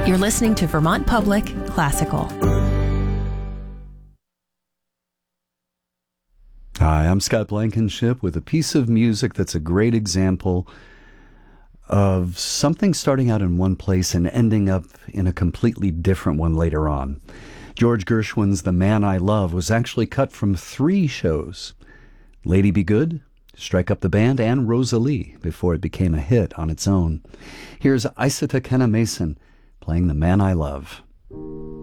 You're listening to Vermont Public Classical. Hi, I'm Scott Blankenship with a piece of music that's a great example of something starting out in one place and ending up in a completely different one later on. George Gershwin's The Man I Love was actually cut from 3 shows: Lady Be Good, Strike Up the Band, and Rosalie, before it became a hit on its own. Here's Isata Kenna Mason playing The Man I Love.